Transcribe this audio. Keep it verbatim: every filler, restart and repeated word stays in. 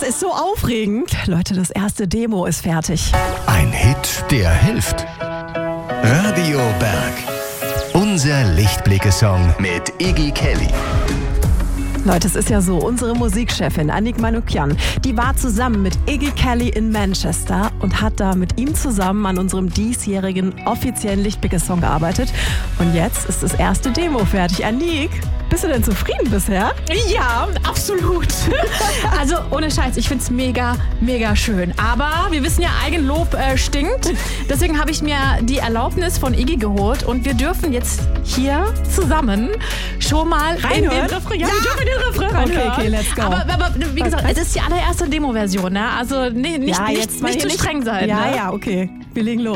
Das ist so aufregend. Leute, das erste Demo ist fertig. Ein Hit, der hilft. Radio Berg. Unser Lichtblicke-Song mit Iggy Kelly. Leute, es ist ja so, unsere Musikchefin Annick Manukyan, die war zusammen mit Iggy Kelly in Manchester und hat da mit ihm zusammen an unserem diesjährigen offiziellen Lichtblicke-Song gearbeitet. Und jetzt ist das erste Demo fertig. Annick, bist du denn zufrieden bisher? Ja, absolut. Also ohne Scheiß, ich find's mega, mega schön. Aber wir wissen ja, Eigenlob äh, stinkt. Deswegen habe ich mir die Erlaubnis von Iggy geholt und wir dürfen jetzt hier zusammen schon mal Reinhören? in den Refrain. Ja, Ja. wir dürfen in den Refrain Okay, reinhören. okay, let's go. Aber, aber wie gesagt, es ist die allererste Demo-Version, ne? Also nee, nicht, Ja, nicht, jetzt mal nicht hier zu streng sein. Ja, ne? ja, okay. Wir legen los.